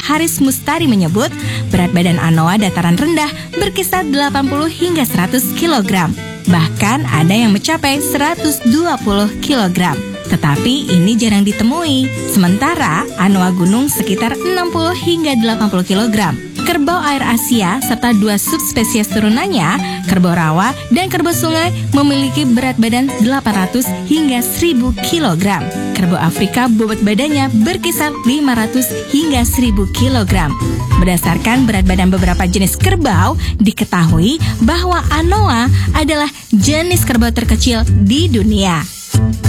Haris Mustari menyebut berat badan anoa dataran rendah berkisar 80 hingga 100 kg. Bahkan ada yang mencapai 120 kg. Tetapi ini jarang ditemui. Sementara anoa gunung sekitar 60 hingga 80 kg. Kerbau air Asia serta 2 subspesies turunannya, kerbau rawa dan kerbau sungai memiliki berat badan 800 hingga 1000 kg. Kerbau Afrika bobot badannya berkisar 500 hingga 1000 kg. Berdasarkan berat badan beberapa jenis kerbau, diketahui bahwa anoa adalah jenis kerbau terkecil di dunia.